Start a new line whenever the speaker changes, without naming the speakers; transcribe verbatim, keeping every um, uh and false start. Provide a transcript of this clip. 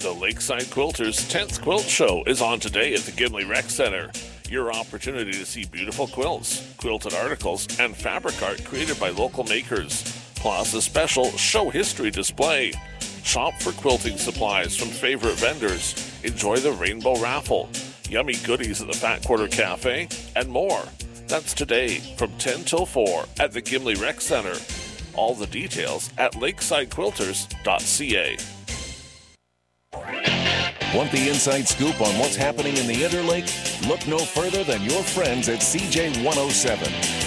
The Lakeside Quilters tenth Quilt Show is on today at the Gimli Rec Center. Your opportunity to see beautiful quilts, quilted articles, and fabric art created by local makers, plus a special show history display. Shop for quilting supplies from favorite vendors, enjoy the rainbow raffle, yummy goodies at the Fat Quarter Cafe, and more. That's today from ten till four at the Gimli Rec Center. All the details at lakeside quilters dot c a.
Want the inside scoop on what's happening in the Interlake? Look no further than your friends at C J one oh seven.